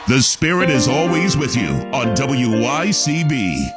The Spirit is always with you on WYCB.